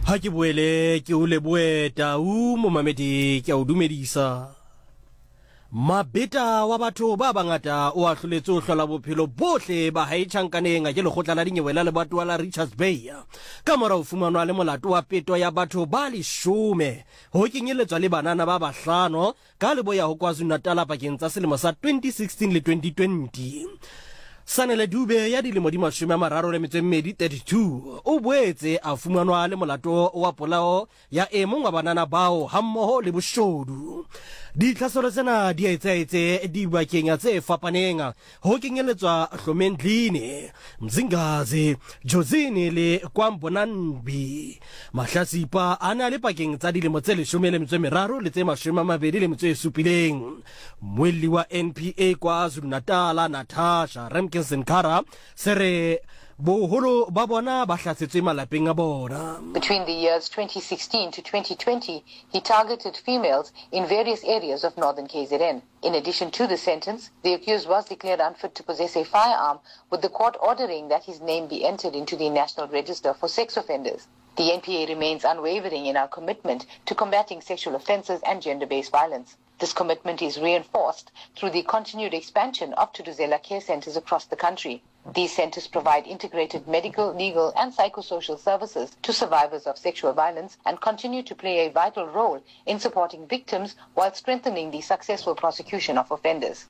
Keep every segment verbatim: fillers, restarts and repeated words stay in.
Ha ke boele ke o leboe tau mo mamedi ke o dumedisa. Mabeta wa batho ba bangata o a hloletse o hlola bophelo bohle ba haitjhankaneng a ke lekgotla la dinyewe la lebatowa la Richards Bay ka mora o fumanwa le molato wa peto ya batho ba leshome ho kenyeletswa le banana ba bahlano ka leboya ho KwaZulu-Natal pakeng tsa selemo sa twenty sixteen le twenty twenty. Sanele Dube ya dilemo di mashome a mararo le metso e mmedi thirty-two o boetse a fumanwa le molato wa polao ya e mong wa banana bao hammoho le boshodu. Ditlhaselo tsena di etsaetse di bakeng tse fapaneng ho kenyeletswa Hlomendlini, Mzingazi, Jozini le Kwambonanbi. Mahlasipa a na le pakeng tsa dilemo tse leshome le metso e meraro le tse mashome a mabedi le metso e supileng. Mweli wa N P A KwaZulu-Natal Natasha Remkinson Kara sere boholo ba bona ba hlasetswe malapeng a bona. Between the years twenty sixteen to twenty twenty, he targeted females in various areas of northern K Z N. In addition to the sentence, the accused was declared unfit to possess a firearm, with the court ordering that his name be entered into the National Register for Sex Offenders. The N P A remains unwavering in our commitment to combating sexual offences and gender-based violence. This commitment is reinforced through the continued expansion of Tuduzela care centres across the country. These centres provide integrated medical, legal and psychosocial services to survivors of sexual violence and continue to play a vital role in supporting victims while strengthening the successful prosecution of offenders.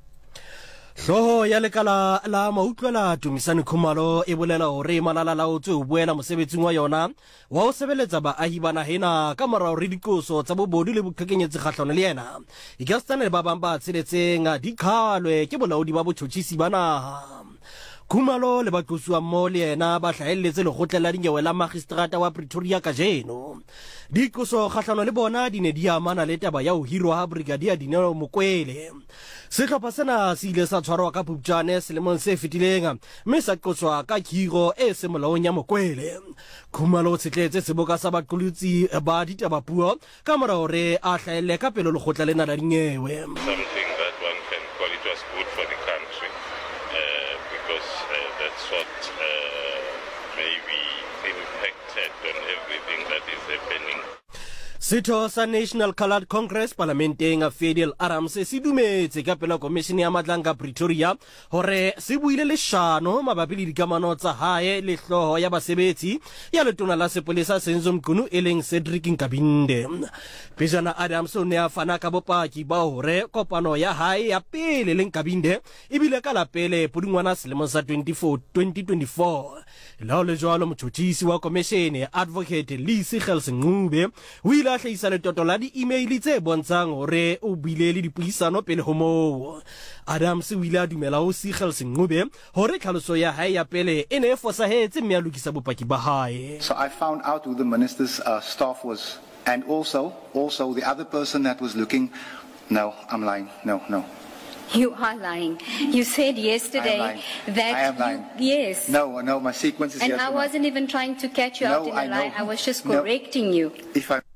Hloho ya lekala la mautlwela Tumisani Khumalo e bolela hore Malala Laotswe o boela mosebetsing wa yona wa ho sebeletsa baahi ba nahena ka morao re dikoso tsa bobodu le boqhekanyetsi kgahlano le yena e ka stana le ba bang ba tseletseng di khalwe ke bolaodi ba botjhotjhisi ba naha. Khumalo le batlosuwa mo le yena ba hlahelletse lekgotla la dinyewe la magistrata wa Pretoria ka jeno. Dikoso kgahlano le bona di ne di amana le taba ya ho hirwa ha Brigadier Dineo Mokwele. Sehlopha sena se ile sa tshwarwa ka Phuptjane selemong se fetileng mme sa qotswa ka khiro e se molaong ya Mokwele. Khumalo tsetletse seboka sa baqolotsi ba ditaba puo ka mora hore a hlahelle ka pelo lekgotla lena la dinyewe. Something that one can call it was good for the country uh, because uh, that's what uh, maybe impacted on everything that is happening. Setho sa National Coloured Congress Parlamenteng a Fidel Arams se dumetse ka pela Commission ya Matlanga Pretoria hore se buile leshano mabapi le dikamano tsa hae le hloho ya basebetsi ya letona la sepolesa Senzo Mqunu e leng Cedric Nkabinde. Pejana Adams o ne a fana ka bopaki ba hore kopano ya hae ya pele le Nkabinde e bile ka la pele Pudungwana selemo sa twenty twenty-four. Lao le jwalo motjhotjhisi wa commission Advocate Lisi Gelsenqube o ile a hlahisa letoto la di-email tse bontshang hore o bile le dipuisano pele ho moo. Adams o ile a dumela ho si Gelsenqube hore tlhaloso ya hae ya pele e ne e fosahetse mme a lokisa bopaki ba hae. So I found out who the minister's uh, staff was, and also also the other person that was looking. No, I'm lying. No, no. You are lying. You said yesterday that I am lying. You, yes. No, no, my sequence is. And here I wasn't even trying to catch you no, out in a I lie. know. I was just No. correcting you. If I.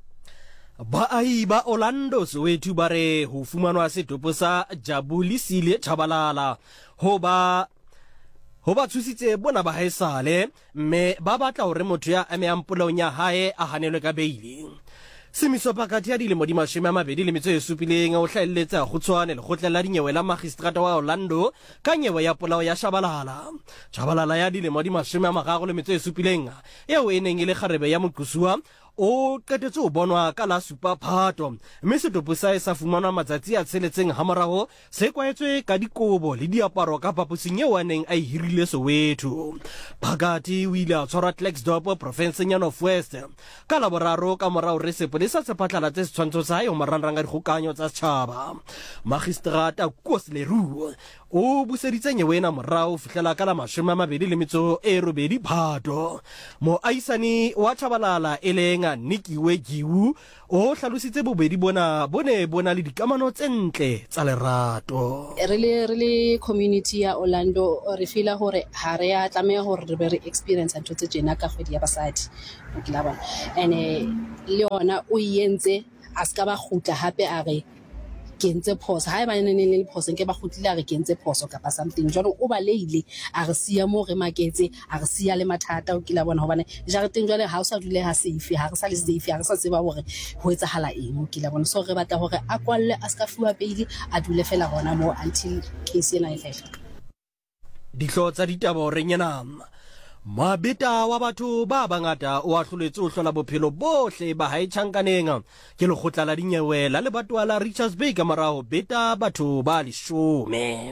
Baahi ba Orlando Soweto ba re ho fumanwa setopo sa Jabulisile Chabalala ho ba ho ba tshusitse bona ba haesale mme ba batla hore motho ya amehang polaong ya hae a hanelwe ka beili. Semiso pakati ya dilemo di mashome a mabedi le metso e supileng o hlahelletsa go tshwane lekgotla la dinyewe la magistrata wa Orlando ka nyewe ya polao ya Shabalala. Shabalala ya dilemo di mashome a mararo le metso e supileng eo e neng e le kgarebe ya moqosuwa o qetetse ho bonwa ka la supa Phato mme setopo sa sa fumanwa matsatsi a tsheletseng hamaraho se kwaetswe ka dikobo le diaparo ka paposing eo a neng a hirile Soweto. Phakati o ile a tshwarwa Klerksdorp provinceng ya North West ka la boraro ka morao re sepolesa se phatlalatse setshwantsho sa hae ho marangrang a dikgokahanyo tsa setjhaba. Magistrata Kosleru o buseditse nyewe ena morao fihlela ka la mashome a mabedi le metso e robedi Phato. Moahisani wa Chabalala e leng Nikiwe Giwu o hlalositse bobedi bona bone bona le dikamano tse ntle tsa lerato. Really really community ya Orlando re feel hore ha re ya tlameha hore re be re experience ntho tse jena ka kgwedi ya basadi o tlaba ene le ona o yentse a ska ba khutla hape a re ke ntse phoso ha e ba ne le phoso nke ba khutlile a re ke ntse phoso kapa something jalo o ba leile a re sia mo re maketse a re sia le mathata o kila bona hobane jareteng jwale ha o sa dule ha safe ha re sa le safe ha re sa tseba hore ho etsahala eng o kila bona so re batla hore a kwalle a ska fuwa pele a dule fela gona mo until case ena e fela dihlo tsa ditaba re nyana mabeta wa batho ba bangata o ahloletse o hlola bophelo bohle ba hae tjhankaneng ke lekgotla la dinyewe la lebatowa la Richards Bay ka morao beta batho ba leshome